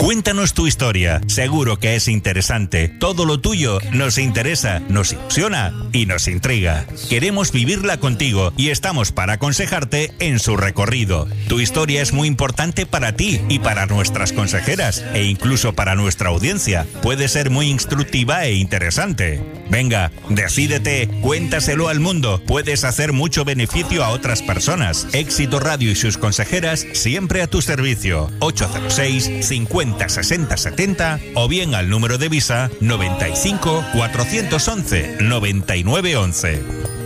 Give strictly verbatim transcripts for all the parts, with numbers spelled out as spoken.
Cuéntanos tu historia, seguro que es interesante. Todo lo tuyo nos interesa, nos ilusiona y nos intriga. Queremos vivirla contigo y estamos para aconsejarte en su recorrido. Tu historia es muy importante para ti y para nuestras consejeras e incluso para nuestra audiencia. Puede ser muy instructiva e interesante. Venga, decídete, cuéntaselo al mundo. Puedes hacer mucho beneficio a otras personas. Éxito Radio y sus consejeras siempre a tu servicio. ocho cero seis, cincuenta, sesenta, setenta o bien al número de Visa noventa y cinco, cuatrocientos once, noventa y nueve once.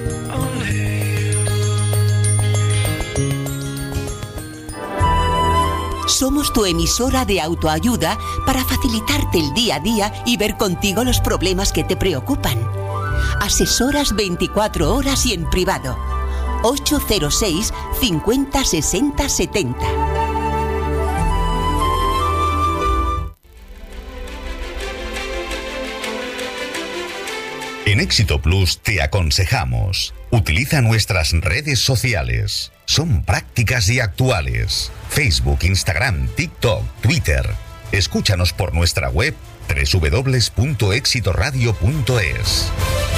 Somos tu emisora de autoayuda para facilitarte el día a día y ver contigo los problemas que te preocupan. Asesoras veinticuatro horas y en privado. ocho cero seis, cincuenta, sesenta, setenta. En Éxito Plus te aconsejamos. Utiliza nuestras redes sociales. Son prácticas y actuales. Facebook, Instagram, TikTok, Twitter. Escúchanos por nuestra web doble u doble u doble u punto éxito radio punto es.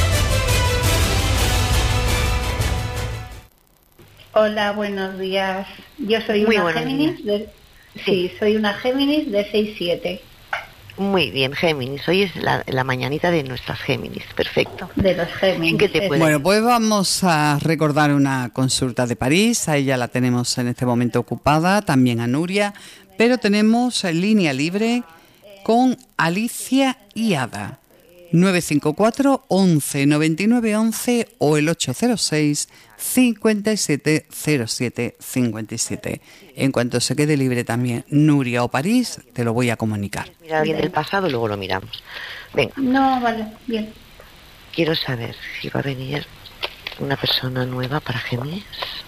Hola, buenos días. Yo soy Muy una Géminis de... sí. sí, soy una Géminis de seis siete. Muy bien, Géminis. Hoy es la, la mañanita de nuestras Géminis. Perfecto. De los Géminis. ¿En qué te puede? Bueno, pues vamos a recordar una consulta de París. A ella la tenemos en este momento ocupada, también a Nuria, pero tenemos en línea libre con Alicia y Ada. nueve cinco cuatro, once, noventa y nueve, once o el ocho cero seis, cincuenta y siete, cero siete, cincuenta y siete. En cuanto se quede libre también Nuria o París, te lo voy a comunicar. Mira alguien del pasado, luego lo miramos. Venga. No, vale, bien. Quiero saber si va a venir una persona nueva para Géminis.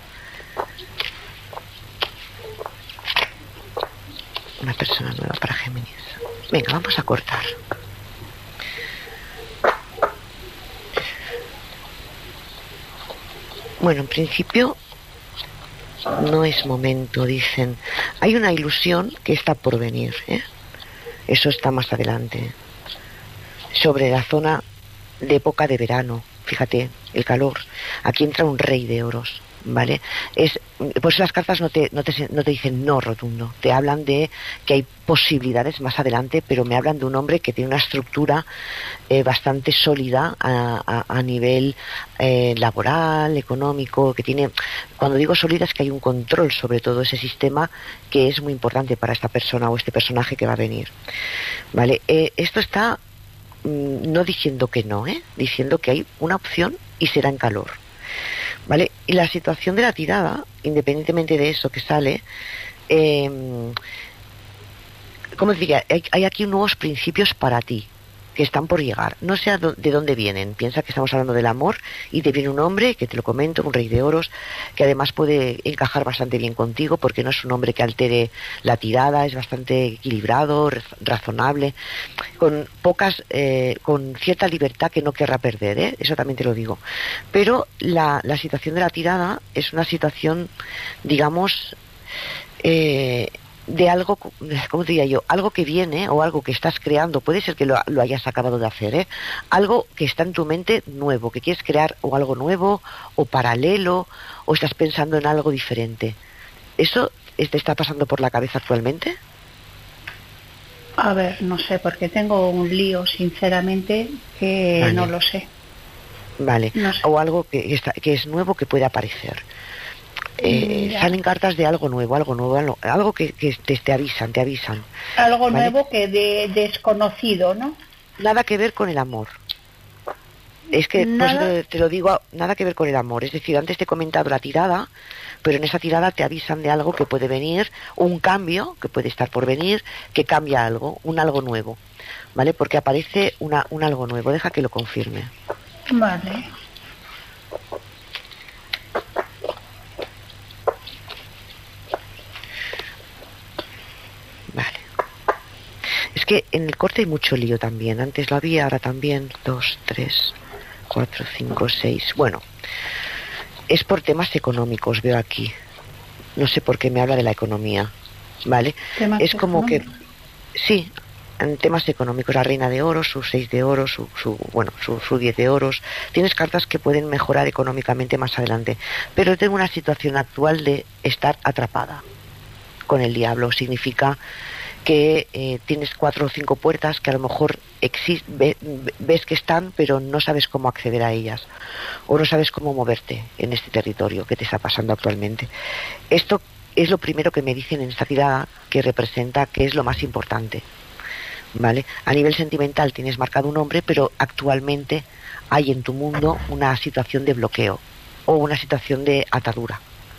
Una persona nueva para Géminis. Venga, vamos a cortar. Bueno, en principio no es momento, dicen. Hay una ilusión que está por venir, ¿eh? Eso está más adelante. Sobre la zona de época de verano, fíjate, el calor. Aquí entra un rey de oros, ¿vale? Es, pues las cartas no te, no, te, no te dicen no rotundo, te hablan de que hay posibilidades más adelante, pero me hablan de un hombre que tiene una estructura eh, bastante sólida a, a, a nivel eh, laboral, económico, que tiene, cuando digo sólida es que hay un control sobre todo ese sistema que es muy importante para esta persona o este personaje que va a venir, ¿vale? Eh, esto está mmm, no diciendo que no, ¿eh? Diciendo que hay una opción y será en calor. ¿Vale? Y la situación de la tirada, independientemente de eso que sale, eh, ¿cómo diría? Hay, hay aquí nuevos principios para ti que están por llegar. No sé de dónde vienen. Piensa que estamos hablando del amor y te viene un hombre, que te lo comento, un rey de oros, que además puede encajar bastante bien contigo porque no es un hombre que altere la tirada, es bastante equilibrado, razonable, con pocas, eh, con cierta libertad que no querrá perder, ¿eh? Eso también te lo digo. Pero la, la situación de la tirada es una situación, digamos, eh, de algo, ¿cómo diría yo? Algo que viene o algo que estás creando, puede ser que lo, lo hayas acabado de hacer, ¿eh? Algo que está en tu mente nuevo, que quieres crear o algo nuevo o paralelo o estás pensando en algo diferente. ¿Eso te está pasando por la cabeza actualmente? A ver, no sé, porque tengo un lío, sinceramente, que vale. No lo sé. Vale, no sé. O algo que, está, que es nuevo que puede aparecer. Eh, salen cartas de algo nuevo, algo nuevo, algo, algo que, que te, te avisan, te avisan. Algo ¿vale? nuevo que de desconocido, ¿no? Nada que ver con el amor. Es que pues, te, te lo digo, nada que ver con el amor. Es decir, antes te he comentado la tirada, pero en esa tirada te avisan de algo que puede venir, un cambio que puede estar por venir, que cambia algo, un algo nuevo, ¿vale? Porque aparece una, un algo nuevo. Deja que lo confirme. Vale. Vale. Es que en el corte hay mucho lío también. Antes lo había, ahora también. Dos, tres, cuatro, cinco, seis. Bueno, es por temas económicos, veo aquí. No sé por qué me habla de la economía, ¿vale? Es como que Sí, en temas económicos, la reina de oros, su seis de oros, su, su bueno, su, su diez de oros. Tienes cartas que pueden mejorar económicamente más adelante. Pero tengo una situación actual de estar atrapada con el diablo. Significa que eh, tienes cuatro o cinco puertas que a lo mejor exist- ve, ves que están, pero no sabes cómo acceder a ellas, o no sabes cómo moverte en este territorio que te está pasando actualmente. Esto es lo primero que me dicen en esta tirada, que representa que es lo más importante, ¿vale? A nivel sentimental tienes marcado un hombre, pero actualmente hay en tu mundo una situación de bloqueo o una situación de atadura.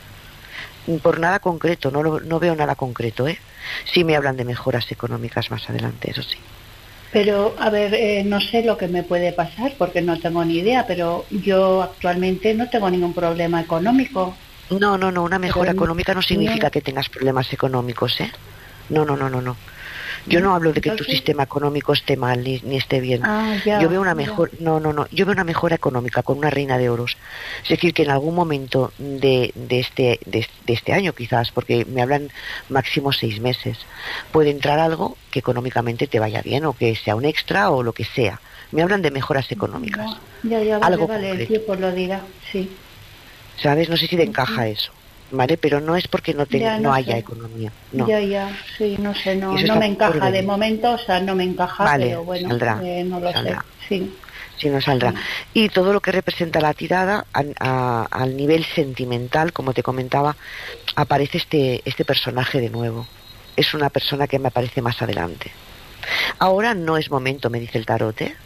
Por nada concreto, no, lo, no veo nada concreto, ¿eh? Sí me hablan de mejoras económicas más adelante, eso sí. Pero, a ver, eh, no sé lo que me puede pasar porque no tengo ni idea, pero yo actualmente no tengo ningún problema económico. No, no, no, una mejora Pero económica no significa no. que tengas problemas económicos, ¿eh? No, no, no, no, no. Yo no hablo de que tu sistema económico esté mal ni, ni esté bien. Ah, ya, yo veo una ya. mejor, no, no, no. Yo veo una mejora económica con una reina de oros. Es decir, que en algún momento de, de este, de, de este año, quizás, porque me hablan máximo seis meses, puede entrar algo que económicamente te vaya bien o que sea un extra o lo que sea. Me hablan de mejoras económicas. Ya, ya, vale, Algo vale, el concreto. tiempo lo dirá, sí. ¿Sabes? No sé si te encaja eso, ¿vale? Pero no es porque no, te, Ya, no, no haya sé. economía. No. Ya, ya, sí, no sé, no, Eso no está me encaja por de venir. momento, o sea, no me encaja, Vale, pero bueno, saldrá, eh, no lo saldrá. sé, sí. Si no saldrá. Sí. Y todo lo que representa la tirada, a, a, al nivel sentimental, como te comentaba, aparece este, este personaje de nuevo. Es una persona que me aparece más adelante. Ahora no es momento, me dice el tarot, ¿eh?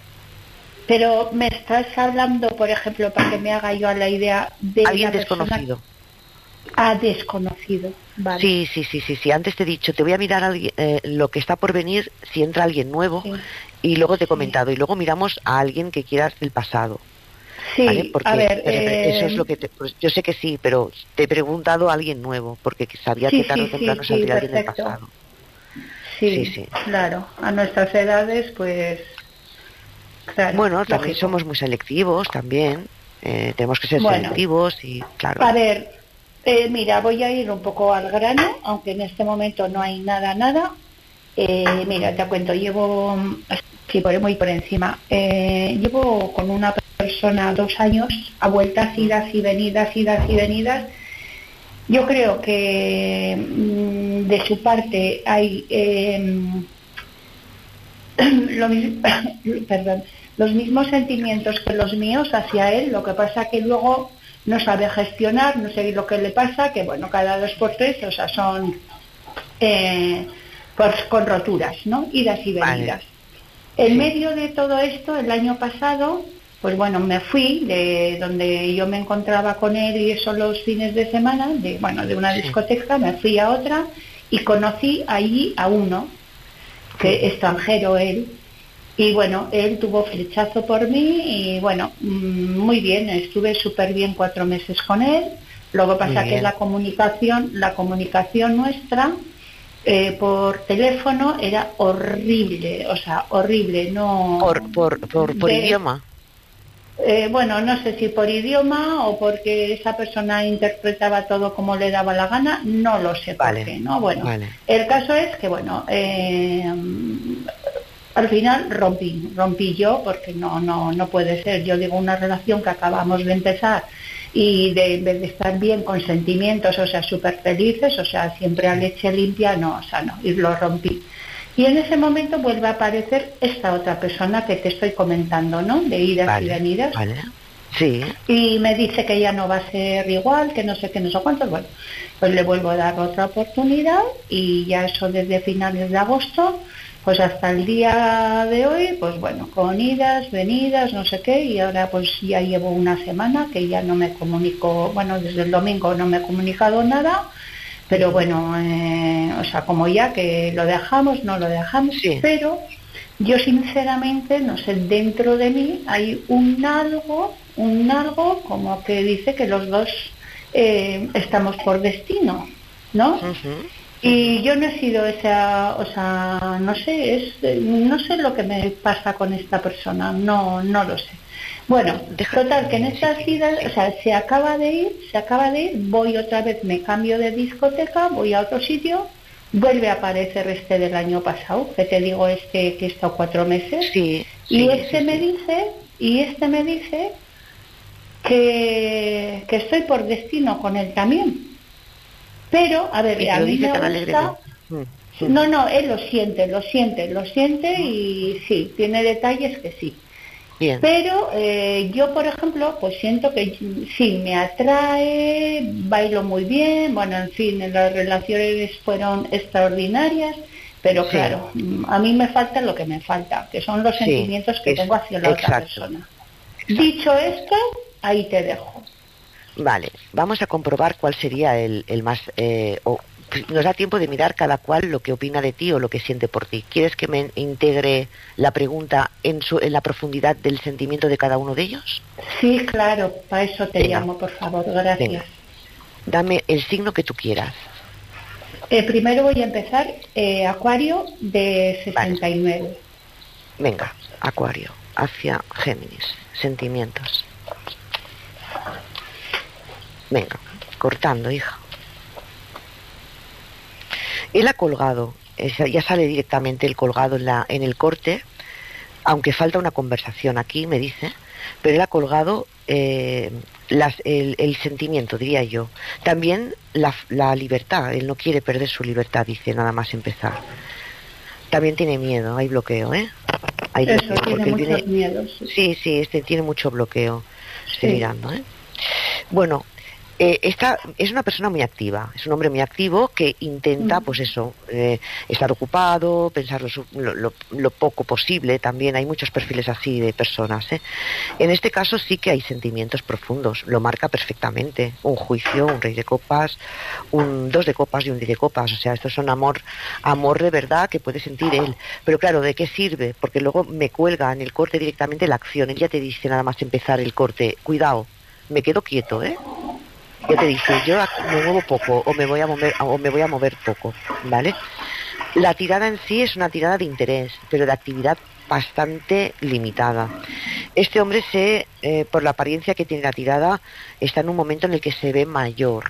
Pero me estás hablando, por ejemplo, para que me haga yo a la idea de Alguien la persona- desconocido. Ah, desconocido, vale. Sí, sí, sí, sí, sí. Antes te he dicho, te voy a mirar alguien, eh, lo que está por venir, si entra alguien nuevo, Sí. y luego te he Sí. comentado, y luego miramos a alguien que quieras del pasado. Sí, ¿Vale? Porque a ver, te repre- eh, eso es lo que te, pues yo sé que sí, pero te he preguntado a alguien nuevo, porque sabía Sí, que tarde sí, o temprano sí, sí, saldría alguien del perfecto. pasado. sí, sí, sí. claro, a nuestras edades, pues, claro, Bueno, también lógico. somos muy selectivos, también. Eh, tenemos que ser Bueno. selectivos y, claro. A ver, eh, mira, voy a ir un poco al grano, aunque en este momento no hay nada, nada. Eh, mira, te cuento, llevo, sí, por, muy por encima, eh, llevo con una persona dos años a vueltas, idas y venidas, idas y venidas. Yo creo que mm, de su parte hay eh, lo mis- perdón, los mismos sentimientos que los míos hacia él, lo que pasa que luego no sabe gestionar, no sé lo que le pasa, que bueno, cada dos por tres, o sea, son eh, pues, con roturas, ¿no? Idas y venidas. Vale. En Sí. medio de todo esto, el año pasado, pues bueno, me fui de donde yo me encontraba con él y eso los fines de semana, de bueno, de una Sí. discoteca, me fui a otra y conocí allí a uno, que extranjero él, y bueno, él tuvo flechazo por mí y bueno, mm, muy bien, estuve súper bien cuatro meses con él. Lo que pasa Muy que bien. la comunicación, la comunicación nuestra eh, por teléfono era horrible, o sea, horrible, no... Por, por, por, por de- idioma. eh, bueno, no sé si por idioma o porque esa persona interpretaba todo como le daba la gana, no lo sé Vale, por qué, ¿no? Bueno, vale. el caso es que, bueno, eh, al final rompí, rompí yo porque no, no, no puede ser. Yo digo, una relación que acabamos de empezar y de, en vez de estar bien con sentimientos, o sea, súper felices, o sea, siempre a leche limpia, no, o sea, no, y lo rompí. Y en ese momento vuelve a aparecer esta otra persona que te estoy comentando, ¿no? De idas y Vale, venidas. vale. Sí. Y me dice que ya no va a ser igual, que no sé qué, no sé cuántos. Bueno, pues le vuelvo a dar otra oportunidad y ya eso desde finales de agosto, pues hasta el día de hoy, pues bueno, con idas, venidas, no sé qué, y ahora pues ya llevo una semana que ya no me comunico, bueno, desde el domingo no me he comunicado nada, pero bueno, eh, o sea, como ya que lo dejamos, no lo dejamos, Sí. pero yo sinceramente, no sé, dentro de mí hay un algo, un algo como que dice que los dos eh, estamos por destino, ¿no? Ujú. Y yo no he sido esa, o sea, no sé, es, eh, no sé lo que me pasa con esta persona, no, no lo sé. Bueno, Deja- total, que en estas idas, o sea, se acaba de ir, se acaba de ir, voy otra vez, me cambio de discoteca, voy a otro sitio, vuelve a aparecer este del año pasado, que te digo este que he estado cuatro meses. Sí. Y sí, este sí, me sí. dice, y este me dice que, que estoy por destino con él también. Pero, a ver, Y te a lo mí dice me tan gusta... alegremente. Mm. No, no, él lo siente, lo siente, lo siente y sí, tiene detalles que sí. Bien. Pero eh, yo, por ejemplo, pues siento que sí, me atrae, bailo muy bien, bueno, en fin, las relaciones fueron extraordinarias, pero Sí. claro, a mí me falta lo que me falta, que son los Sí, sentimientos que es- tengo hacia la otra exacto. persona. Dicho esto, ahí te dejo. Vale, vamos a comprobar cuál sería el, el más... Eh, o, nos da tiempo de mirar cada cual lo que opina de ti o lo que siente por ti. ¿Quieres que me integre la pregunta en, su, en la profundidad del sentimiento de cada uno de ellos? Sí, claro, para eso te Venga. llamo, por favor, gracias. Venga. Dame el signo que tú quieras. Eh, primero voy a empezar, eh, Acuario de sesenta y nueve. Venga, Acuario, hacia Géminis, sentimientos. Venga, cortando, hija. Él ha colgado, es- ya sale directamente el colgado en, la, en el corte, aunque falta una conversación aquí, me dice, pero él ha colgado eh, las, el, el sentimiento, diría yo. También la, la libertad, él no quiere perder su libertad, dice, nada más empezar. También tiene miedo, hay bloqueo, ¿eh? Hay Eso, bloqueo, tiene porque él muchos viene- miedos. sí. Sí, sí, este tiene mucho bloqueo. Estoy Sí. mirando, ¿eh? Bueno, eh, esta es una persona muy activa, es un hombre muy activo que intenta, Mm. pues eso, eh, estar ocupado, pensar lo, su- lo- lo- lo poco posible. También hay muchos perfiles así de personas, ¿eh? En este caso sí que hay sentimientos profundos, lo marca perfectamente. Un juicio, un rey de copas, un dos de copas y un diez de copas. O sea, estos son amor, amor de verdad que puede sentir él. Pero claro, ¿de qué sirve? Porque luego me cuelga en el corte directamente la acción. Él ya te dice nada más empezar el corte, cuidado, me quedo quieto, ¿eh? Ya te dice, yo aquí me muevo poco o me voy a mover o me voy a mover poco, ¿vale? La tirada en sí es una tirada de interés, pero de actividad bastante limitada. Este hombre se, eh, por la apariencia que tiene la tirada, está en un momento en el que se ve mayor,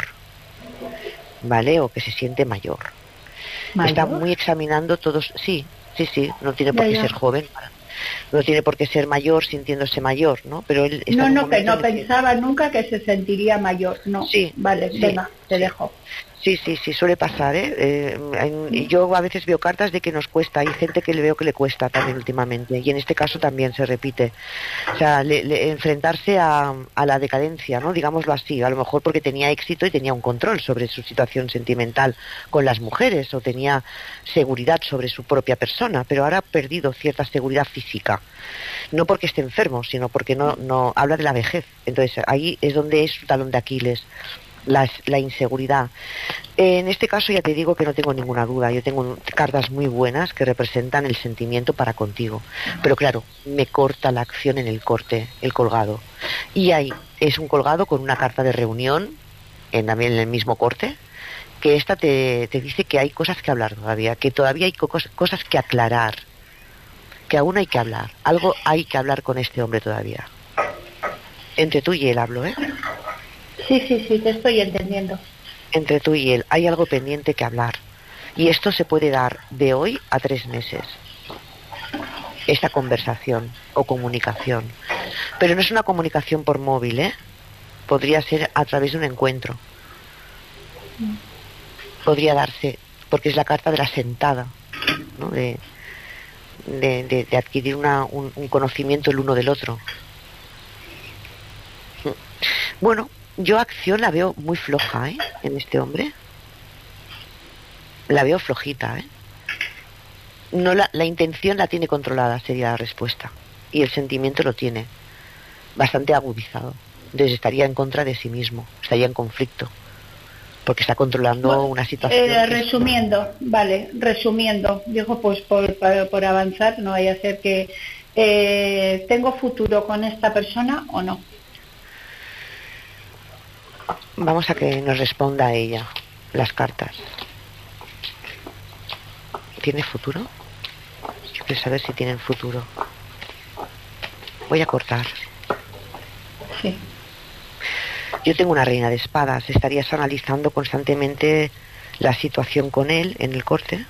¿vale? O que se siente mayor. ¿Mayor? Está muy examinando todos, sí, sí, sí, no tiene por Ya, qué ya. ser joven, no tiene por qué ser mayor sintiéndose mayor, ¿no? Pero él está No, en un no, que momento no en el que- pensaba nunca que se sentiría mayor. No, Sí, vale, sí, venga, te sí. dejo. Sí, sí, sí, suele pasar, ¿eh? Eh, en- y yo a veces veo cartas de que nos cuesta, hay gente que le veo que le cuesta también últimamente, y en este caso también se repite. O sea, le- le- enfrentarse a, a la decadencia, ¿no? Digámoslo así, a lo mejor porque tenía éxito y tenía un control sobre su situación sentimental con las mujeres, o tenía seguridad sobre su propia persona, pero ahora ha perdido cierta seguridad física. No porque esté enfermo, sino porque no, no habla de la vejez. Entonces ahí es donde es su talón de Aquiles. La, la inseguridad. En este caso ya te digo que no tengo ninguna duda. Yo tengo un- cartas muy buenas que representan el sentimiento para contigo. Pero claro, me corta la acción en el corte, el colgado. Y ahí es un colgado con una carta de reunión, en, también en el mismo corte, que esta te, te dice que hay cosas que hablar todavía, que todavía hay co- cosas que aclarar, que aún hay que hablar. Algo hay que hablar con este hombre todavía. Entre tú y él hablo, ¿eh? Sí, sí, sí, te estoy entendiendo. Entre tú y él hay algo pendiente que hablar. Y esto se puede dar de hoy a tres meses. Esta conversación o comunicación. Pero no es una comunicación por móvil, ¿eh? Podría ser a través de un encuentro. Podría darse, porque es la carta de la sentada, ¿no? De, de, de- de adquirir una, un, un conocimiento el uno del otro. Bueno, yo acción la veo muy floja, ¿eh? En este hombre. La veo flojita, ¿eh? No la, la intención la tiene controlada, sería la respuesta. Y el sentimiento lo tiene bastante agudizado. Entonces estaría en contra de sí mismo, estaría en conflicto. Porque está controlando Bueno, una situación. eh, que es- resumiendo, vale, resumiendo, digo pues por, por, por avanzar, no vaya a ser que eh, tengo futuro con esta persona o no. Vamos a que nos responda ella, las cartas. ¿Tiene futuro? Yo quiero saber si tienen futuro. Voy a cortar. Sí. Yo tengo una reina de espadas. Estarías analizando constantemente la situación con él en el corte,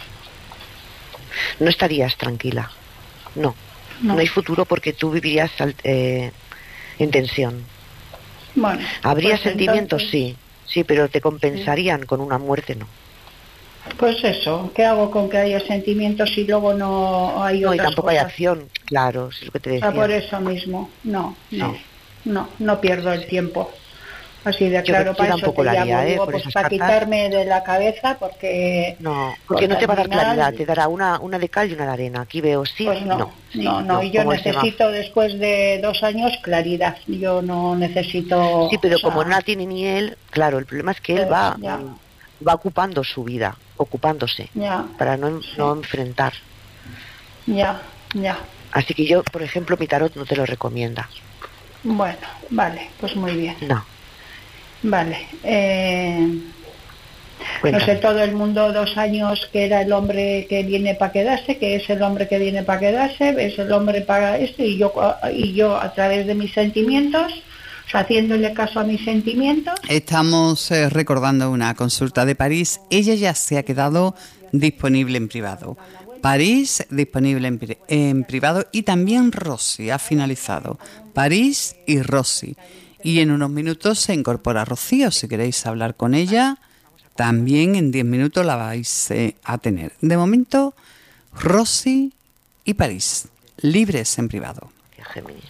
no estarías tranquila. No, no, no hay futuro porque tú vivirías eh, en tensión. Bueno, ¿habría pues sentimientos? Entonces... Sí, sí, pero te compensarían sí. con una muerte, no. Pues eso, ¿qué hago con que haya sentimientos si luego no hay no, otras y tampoco cosas? Hay acción, claro, es lo que te decía. Ah, por eso mismo, no, no, sí. no, no pierdo el tiempo. Así de yo, claro, yo para eso te haría, llamo, ¿eh? digo, por pues cartas... para quitarme de la cabeza, porque... No, porque no te va a dar claridad, te dará una, una de cal y una de arena. Aquí veo sí, pues no, no, sí, no, no, no, y yo necesito después de dos años claridad, yo no necesito... Sí, pero o sea, como no la tiene ni él, claro, el problema es que él pues, va, ya. va ocupando su vida, ocupándose, ya, para no, sí. no enfrentar. Ya, ya. Así que yo, por ejemplo, mi tarot no te lo recomienda. Bueno, vale, pues muy bien. No. Vale. Eh, no sé, todo el mundo dos años que era el hombre que viene para quedarse, que es el hombre que viene para quedarse, es el hombre para este, y yo, y yo a través de mis sentimientos, o sea, haciéndole caso a mis sentimientos. Estamos eh, recordando una consulta de París. Ella ya se ha quedado disponible en privado. París disponible en, pri- en privado y también Rosy ha finalizado. París y Rosy. Y en unos minutos se incorpora Rocío. Si queréis hablar con ella, también en diez minutos la vais eh, a tener. De momento, Rosy y París, libres en privado. Géminis.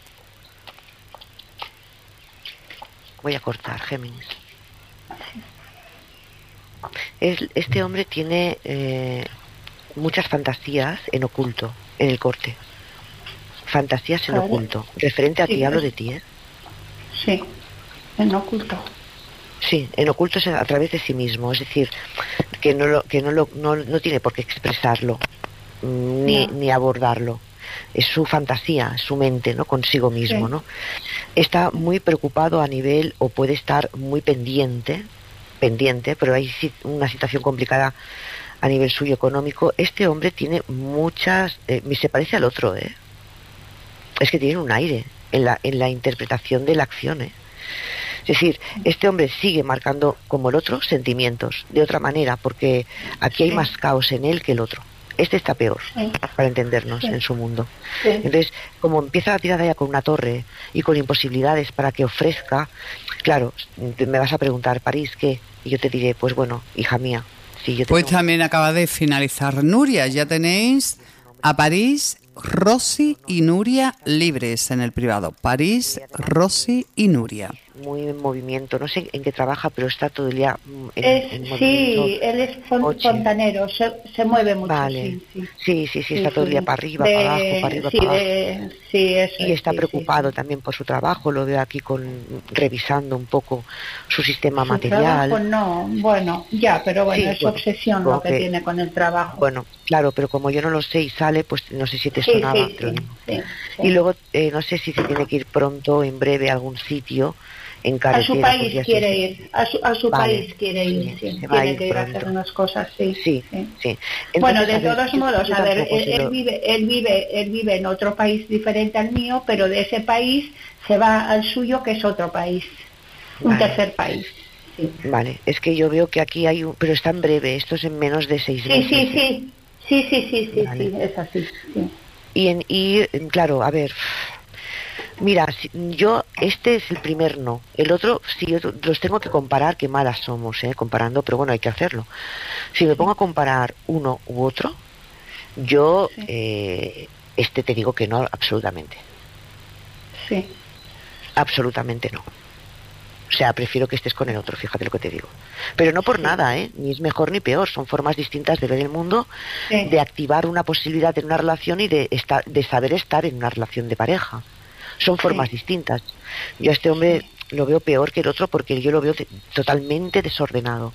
Voy a cortar, Géminis. Es, este hombre tiene eh, muchas fantasías en oculto, en el corte. Fantasías en oculto. Referente a ti, sí, hablo de ti, ¿eh? Sí, en oculto. Sí, en oculto es a través de sí mismo, es decir, que no lo, que no lo, no, no tiene por qué expresarlo, ni, no. ni abordarlo. Es su fantasía, es su mente, ¿no? Consigo mismo, sí. ¿no? Está muy preocupado a nivel, o puede estar muy pendiente, pendiente, pero hay una situación complicada a nivel suyo económico. Este hombre tiene muchas, eh, se parece al otro, ¿eh? Es que tiene un aire en la, en la interpretación de la acción, ¿eh? Es decir, este hombre sigue marcando como el otro sentimientos, de otra manera, porque aquí hay más caos en él que el otro. Este está peor, sí. para entendernos, sí. en su mundo. Sí. Entonces, como empieza la tirada ya con una torre y con imposibilidades para que ofrezca, claro, me vas a preguntar, París, ¿qué? Y yo te diré, pues bueno, hija mía, si yo te Pues tengo... también acaba de finalizar Nuria, ya tenéis a París, Rosy y Nuria libres en el privado. París, Rosy y Nuria. Muy en movimiento, no sé en qué trabaja, pero está todo el día en, es, en movimiento. Sí, él es fon- fontanero, se, se mueve mucho. Vale. Sí, sí, sí, sí, sí está sí, todo el día para arriba, de, para abajo, para arriba, sí, para abajo. De, sí, eso, y está sí, preocupado sí, también por su trabajo, lo veo aquí con revisando un poco su sistema su material. Trabajo, no, bueno, ya, pero bueno, sí, es bueno, obsesión lo que, que tiene con el trabajo. Bueno, claro, pero como yo no lo sé y sale, pues no sé si te sí, sonaba. Sí, sí, sí, sí. Y luego, eh, no sé si se tiene que ir pronto, en breve, a algún sitio. En a su país quiere ser... ir, a su, a su vale. país quiere ir, sí, sí. tiene ir que ir pronto. a hacer unas cosas, sí. Sí, sí. sí. Entonces, bueno, de a ver, todos modos, a ver, él, él, lo... vive, él vive, él vive en otro país diferente al mío, pero de ese país se va al suyo, que es otro país, un vale. tercer país. Sí. Vale, es que yo veo que aquí hay un, pero está en breve, esto es en menos de seis sí, meses. Sí, sí, sí, sí, sí, sí, vale. sí, es así. Sí. Y en ir, claro, a ver. Mira, si, yo, este es el primer no. El otro, si yo los tengo que comparar, qué malas somos, ¿eh? Comparando, pero bueno, hay que hacerlo. Si me pongo a comparar uno u otro, yo, sí. eh, este te digo que no, absolutamente. Sí. Absolutamente no. O sea, prefiero que estés con el otro, fíjate lo que te digo. Pero no por sí. nada, ¿eh? Ni es mejor ni peor. Son formas distintas de ver el mundo, sí. de activar una posibilidad en una relación y de, estar, de saber estar en una relación de pareja. Son formas sí. distintas. Yo a este hombre sí. lo veo peor que el otro porque yo lo veo de, totalmente desordenado.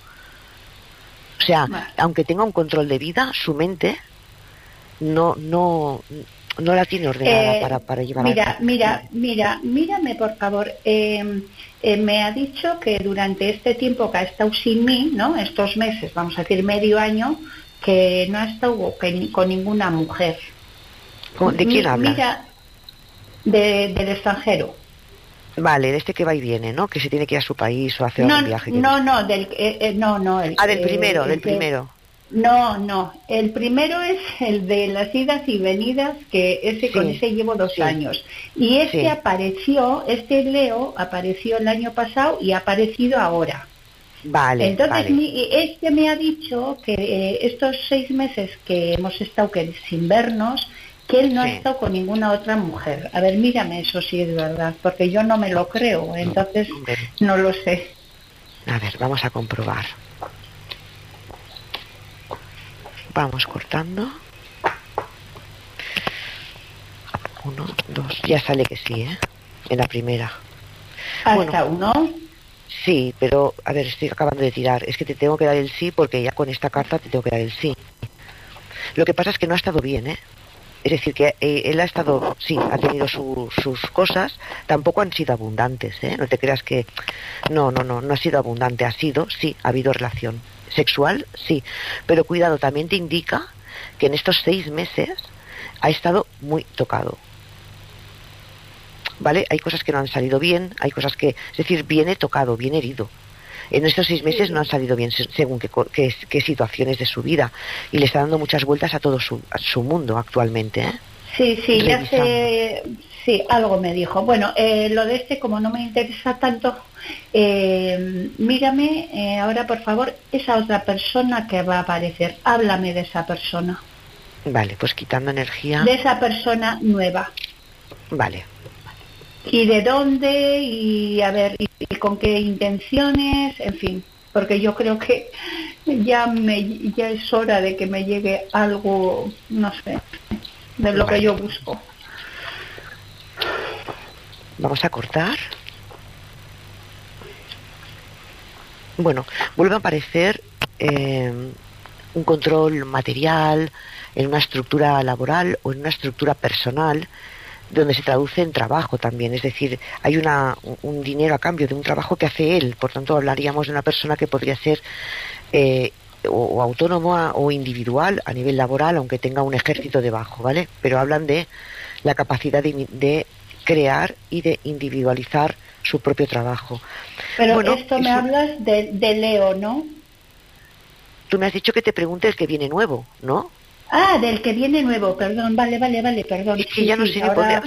O sea, vale. aunque tenga un control de vida, su mente no no no la tiene ordenada eh, para, para llevar mira, a cabo. Mira, mira, mírame por favor. Eh, eh, me ha dicho que durante este tiempo que ha estado sin mí, ¿no? Estos meses, vamos a decir medio año, que no ha estado que, con ninguna mujer. ¿De quién hablas? Mira, De, del extranjero. Vale, de este que va y viene, ¿no? Que se tiene que ir a su país o hacer no, algún viaje. No, no, del, eh, eh, no, no. El, ah, del primero, eh, del el primero. Que, no, no. El primero es el de las idas y venidas, que ese sí, con ese llevo dos sí. años. Y este sí. apareció, este Leo apareció el año pasado y ha aparecido ahora. Vale. Entonces, vale. Mi, este me ha dicho que eh, estos seis meses que hemos estado que sin vernos, que él no sí. ha estado con ninguna otra mujer. A ver, mírame eso si es verdad, porque yo no me lo creo, entonces no lo sé. A ver, vamos a comprobar. Vamos cortando. Uno, dos, ya sale que sí, ¿eh? En la primera. ¿Hasta bueno, uno? Sí, pero, a ver, estoy acabando de tirar. Es que te tengo que dar el sí porque ya con esta carta te tengo que dar el sí. Lo que pasa es que no ha estado bien, ¿eh? Es decir, que eh, él ha estado, sí, ha tenido su, sus cosas, tampoco han sido abundantes, ¿eh? No te creas que... No, no, no, no ha sido abundante, ha sido, sí, ha habido relación sexual, sí, pero cuidado, también te indica que en estos seis meses ha estado muy tocado, ¿vale? Hay cosas que no han salido bien, hay cosas que, es decir, viene tocado, viene herido. En estos seis meses no han salido bien según qué, qué, qué situaciones de su vida y le está dando muchas vueltas a todo su, a su mundo actualmente, ¿eh? Sí, sí, ya sé, sí, algo me dijo. Bueno, eh, lo de este, como no me interesa tanto, eh, mírame eh, ahora, por favor, esa otra persona que va a aparecer. Háblame de esa persona. Vale, pues quitando energía. De esa persona nueva. Vale. Y de dónde, y a ver, y, y con qué intenciones, en fin, porque yo creo que ya me ya es hora de que me llegue algo, no sé, de lo vale. que yo busco. Vamos a cortar. Bueno, vuelve a aparecer eh, un control material en una estructura laboral o en una estructura personal, donde se traduce en trabajo también, es decir, hay una, un dinero a cambio de un trabajo que hace él, por tanto hablaríamos de una persona que podría ser eh, o, o autónoma o individual a nivel laboral, aunque tenga un ejército debajo, ¿vale? Pero hablan de la capacidad de, de crear y de individualizar su propio trabajo. Pero bueno, esto me eso, hablas de, de Leo, ¿no? Tú me has dicho que te pregunte el que viene nuevo, ¿no? Ah, del que viene nuevo, perdón, vale, vale, vale, perdón. Es que sí, ya no sí, sé ahora...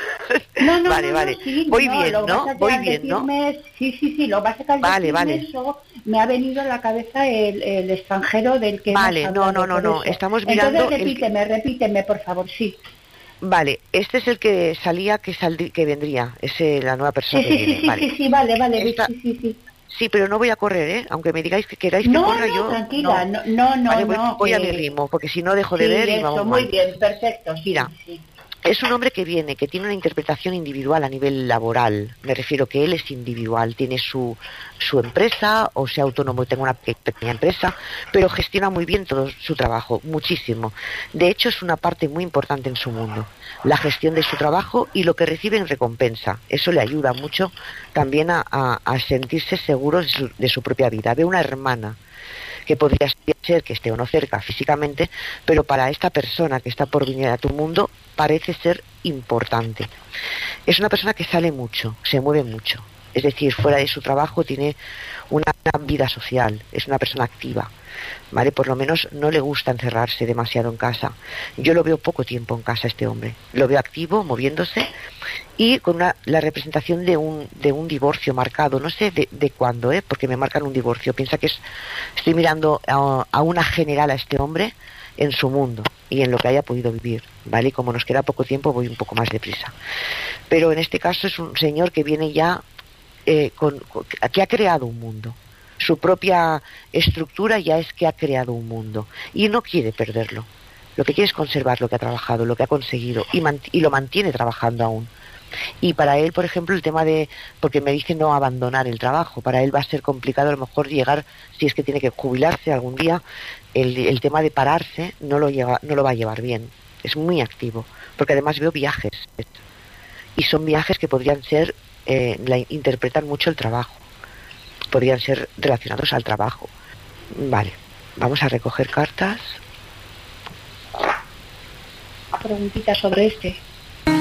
ni no, no, vale, no, vale, sí, voy no, bien, ¿no? Voy bien, decirme, ¿no? Sí, sí, sí, lo vas a sacar vale, vale. Eso, me ha venido a la cabeza el, el extranjero del que vale, hemos no, no, no, no, estamos mirando... Entonces repíteme, el... repíteme, por favor, sí. Vale, este es el que salía, que saldrí, que vendría, es la nueva persona sí, que sí, viene, sí, vale. sí, sí, vale, vale, Esta... sí, sí, sí. Sí, pero no voy a correr, ¿eh? Aunque me digáis que queráis que no, corra, no, yo... tranquila, no, no, no, vale, voy, no. Voy que... a mi ritmo, porque si no dejo de sí, ver y eso, vamos muy mal. bien, perfecto, sí, Mira, sí. es un hombre que viene, que tiene una interpretación individual a nivel laboral. Me refiero que él es individual, tiene su, su empresa, o sea autónomo y tenga una pequeña empresa, pero gestiona muy bien todo su trabajo, muchísimo. De hecho, es una parte muy importante en su mundo, la gestión de su trabajo y lo que recibe en recompensa. Eso le ayuda mucho también a, a, a sentirse seguro de su, de su propia vida. Ve una hermana que podría ser que esté o no cerca físicamente, pero para esta persona que está por venir a tu mundo parece ser importante. Es una persona que sale mucho, se mueve mucho, es decir, fuera de su trabajo tiene una vida social, es una persona activa, ¿vale? Por lo menos no le gusta encerrarse demasiado en casa. Yo lo veo poco tiempo en casa este hombre, lo veo activo, moviéndose y con una, la representación de un, de un divorcio marcado, no sé de, de cuándo, ¿eh? Porque me marcan un divorcio. Piensa que es, estoy mirando a, a una general a este hombre en su mundo y en lo que haya podido vivir, ¿vale? Y como nos queda poco tiempo voy un poco más deprisa. Pero en este caso es un señor que viene ya, eh, con, con, que ha creado un mundo. Su propia estructura ya es que ha creado un mundo y no quiere perderlo. Lo que quiere es conservar lo que ha trabajado, lo que ha conseguido y, y lo mantiene trabajando aún. Y para él, por ejemplo, el tema de, porque me dice no abandonar el trabajo, para él va a ser complicado a lo mejor llegar, si es que tiene que jubilarse algún día, el, el tema de pararse no lo, lleva, no lo va a llevar bien. Es muy activo, porque además veo viajes, y son viajes que podrían ser, eh, la, interpretan mucho el trabajo, podrían ser relacionados al trabajo. Vale, vamos a recoger cartas. Preguntita sobre este.